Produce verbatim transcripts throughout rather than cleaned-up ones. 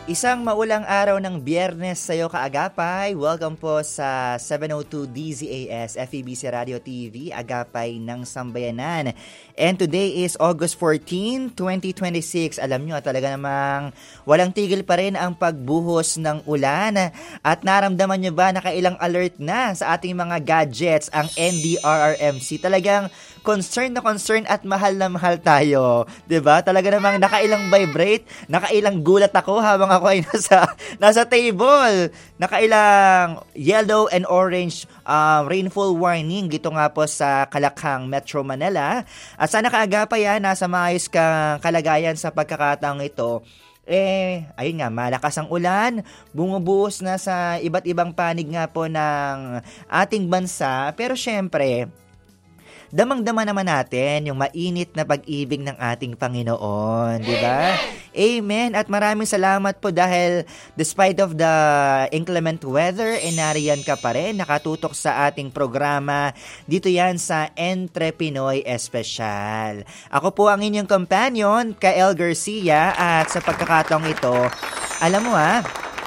Isang maulang araw ng Biyernes sa iyo kaagapay. Welcome po sa seven oh two D Z A S F E B C Radio T V, Agapay ng Sambayanan. And today is August fourteenth, twenty twenty-six. Alam nyo, talaga namang walang tigil pa rin ang pagbuhos ng ulan. At naramdaman nyo ba nakailang alert na sa ating mga gadgets ang N D R R M C? Talagang concern na concern at mahal na mahal tayo. 'Di ba? Talaga namang nakailang vibrate, nakailang gulat ako habang ako ay nasa, nasa table. Nakailang yellow and orange uh, rainfall warning dito nga po sa Kalakhang, Metro Manila. At sana kaagapay yan, nasa maayos kang kalagayan sa pagkakataong ito. Eh, ayun nga, malakas ang ulan, bumubuhos na sa iba't ibang panig nga po ng ating bansa. Pero syempre, damang-dama naman natin yung mainit na pag-ibig ng ating Panginoon, di ba? Amen. At maraming salamat po dahil despite of the inclement weather, eh nariyan ka pa rin, nakatutok sa ating programa. Dito yan sa Entre Pinoy Espesyal. Ako po ang inyong companion, Kael Garcia, at sa pagkakataong ito, alam mo ha,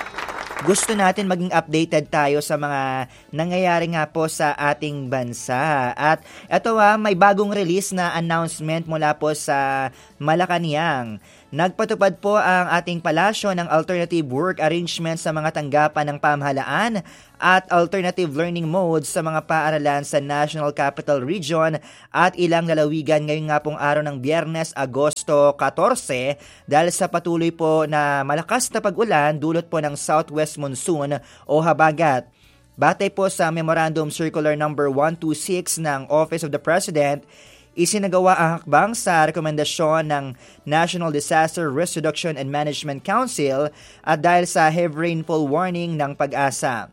gusto natin maging updated tayo sa mga nangyayari nga po sa ating bansa. At eto ha, may bagong release na announcement mula po sa Malacanang. Nagpatupad po ang ating palasyo ng alternative work arrangement sa mga tanggapan ng pamahalaan at alternative learning modes sa mga paaralan sa National Capital Region at ilang lalawigan ngayong nga pong araw ng Biyernes, Agosto fourteen dahil sa patuloy po na malakas na pag-ulan dulot po ng southwest monsoon o habagat. Batay po sa Memorandum Circular number one twenty-six ng Office of the President, isinagawa ang hakbang sa rekomendasyon ng National Disaster Risk Reduction and Management Council at dahil sa heavy rainfall warning ng Pag-asa.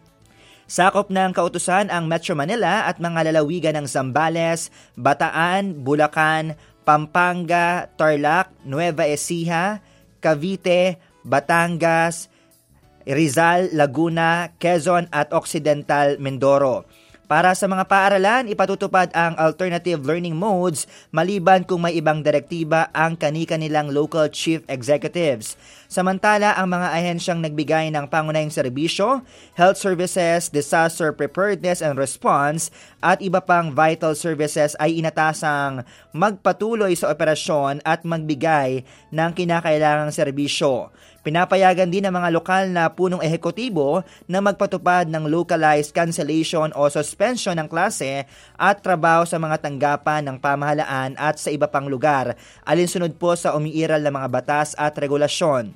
Sakop ng kautusan ang Metro Manila at mga lalawigan ng Zambales, Bataan, Bulacan, Pampanga, Tarlac, Nueva Ecija, Cavite, Batangas, Rizal, Laguna, Quezon at Occidental Mindoro. Para sa mga paaralan, ipatutupad ang alternative learning modes maliban kung may ibang direktiba ang kani-kanilang local chief executives. Samantala, ang mga ahensyang nagbigay ng pangunahing serbisyo, health services, disaster preparedness and response, at iba pang vital services ay inatasang magpatuloy sa operasyon at magbigay ng kinakailangang serbisyo. Pinapayagan din ng mga lokal na punong ehekutibo na magpatupad ng localized cancellation o suspension ng klase at trabaho sa mga tanggapan ng pamahalaan at sa iba pang lugar, alinsunod po sa umiiral na mga batas at regulasyon.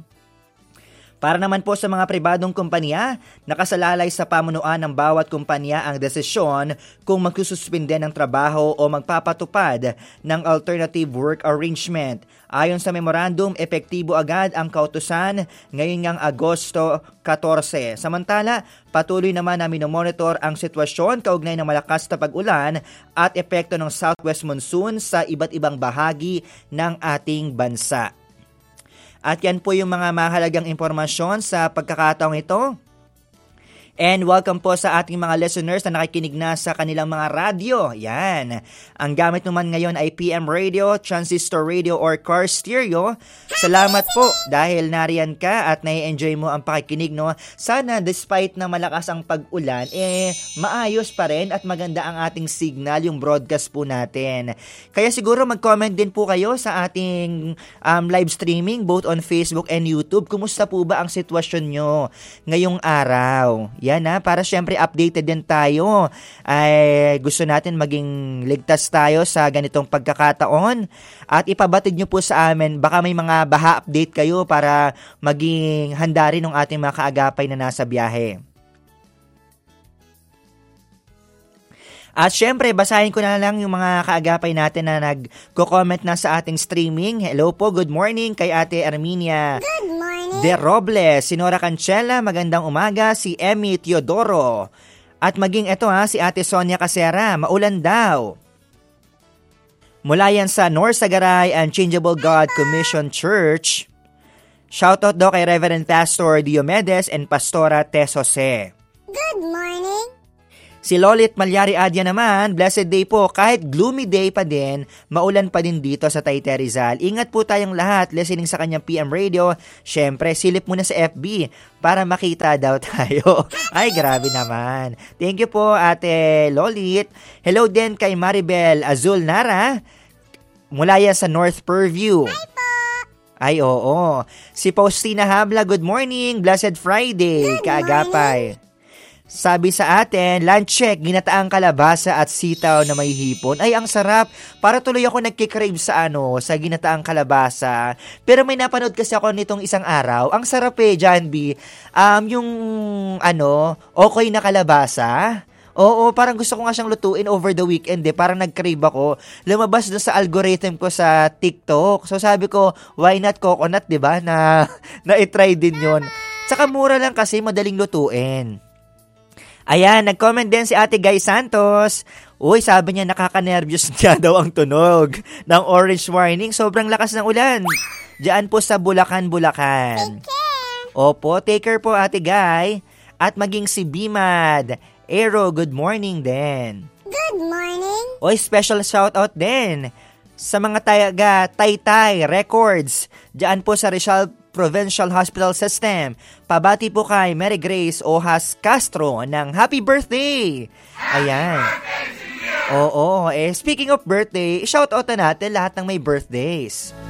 Para naman po sa mga pribadong kumpanya, nakasalalay sa pamunuan ng bawat kumpanya ang desisyon kung magsususpinde ng trabaho o magpapatupad ng alternative work arrangement. Ayon sa memorandum, epektibo agad ang kautusan ngayong ngang Agosto fourteen. Samantala, patuloy naman na minomonitor ang sitwasyon kaugnay ng malakas na pag-ulan at epekto ng southwest monsoon sa iba't ibang bahagi ng ating bansa. At yan po yung mga mahalagang impormasyon sa pagkakataong ito. And welcome po sa ating mga listeners na nakikinig na sa kanilang mga radyo. Yan. Ang gamit naman ngayon ay P M radio, transistor radio, or car stereo. Salamat po dahil nariyan ka at nai-enjoy mo ang pakikinig, no? Sana despite na malakas ang pag-ulan, eh maayos pa rin at maganda ang ating signal, yung broadcast po natin. Kaya siguro mag-comment din po kayo sa ating um, live streaming both on Facebook and YouTube. Kumusta po ba ang sitwasyon nyo ngayong araw? Yan ha, para syempre updated din tayo. Ay gusto natin maging ligtas tayo sa ganitong pagkakataon. At ipabatid nyo po sa amin, baka may mga baha update kayo para maging handa rin ng ating mga kaagapay na nasa biyahe. At syempre, basahin ko na lang yung mga kaagapay natin na nagko-comment na sa ating streaming. Hello po, good morning kay Ate Arminia Good morning. De Robles, si Nora Cancela, magandang umaga, si Emmy Teodoro. At maging ito ha, si Ate Sonia Casera, maulan daw. Mula yan sa North Sagaray Unchangeable God Commission Church. Shoutout daw kay Reverend Pastor Diomedes and Pastora Tess Jose. Good morning. Si Lolit Malyari Adya naman, blessed day po. Kahit gloomy day pa din, maulan pa din dito sa Taytay Rizal. Ingat po tayong lahat listening sa kanyang P M radio. Syempre, silip muna sa F B para makita daw tayo. Ay, grabe naman. Thank you po, Ate Lolit. Hello din kay Maribel Azul Nara mula yan sa North Purview. Hi po! Ay, oo. Si Faustina Habla, good morning. Blessed Friday. Good Kaagapay. Morning. Sabi sa atin, lunch check, ginataang kalabasa at sitaw na may hipon. Ay, ang sarap. Para tuloy ako nagkikrave sa ano, sa ginataang kalabasa. Pero may napanood kasi ako nitong isang araw. Ang sarap eh, John B. Um, yung, ano, okay na kalabasa. Oo, parang gusto ko nga siyang lutuin over the weekend eh. Parang nag-crave ako. Lumabas doon sa algorithm ko sa TikTok. So sabi ko, why not coconut, di ba? Na, na-try din yon. Tsaka mura lang kasi, madaling lutuin. Ayan, nag-comment din si Ate Guy Santos. Uy, sabi niya nakaka-nervyos niya daw ang tunog ng orange warning. Sobrang lakas ng ulan. Diyan po sa Bulacan, Bulacan. Take care. Opo, take care po Ate Guy. At maging si Bimad. Aero, good morning din. Good morning. Uy, special shoutout din sa mga taga Taytay Records. Diyan po sa Rizal Provincial Hospital System. Pabati po kay Mary Grace Ojas Castro ng happy birthday. Ayan. Oo, eh speaking of birthday, shout out na natin lahat ng may birthdays.